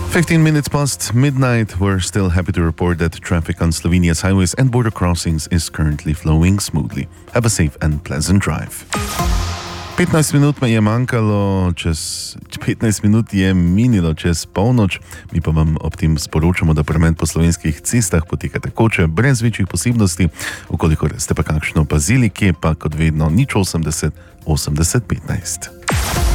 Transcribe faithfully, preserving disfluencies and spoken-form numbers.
fifteen minutes past midnight, we're still happy to report that traffic on Slovenia's highways and border crossings is currently flowing smoothly. Have a safe and pleasant drive. petnajst minut me je manjkalo, čez petnajst minut je minilo čez polnoč, mi pa vam ob tem sporočamo, da promet po slovenskih cestah poteka tekoče, brez večjih posebnosti, ukolikor ste pa kakšno opazili, kje pa kot vedno nič osemdeset osemdeset petnajst.